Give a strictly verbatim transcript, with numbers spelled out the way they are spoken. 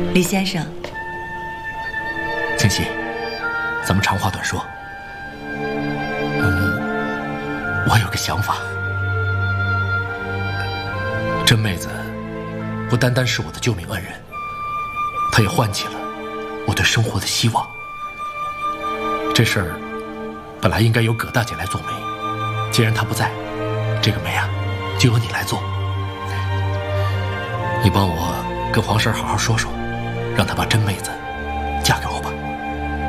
李先生， 清溪，咱们长话短说。嗯，我有个想法。甄妹子不单单是我的救命恩人，她也唤起了我对生活的希望。这事儿本来应该由葛大姐来做媒，既然她不在，这个媒啊，就由你来做。你帮我跟黄婶好好说说，让她把甄妹子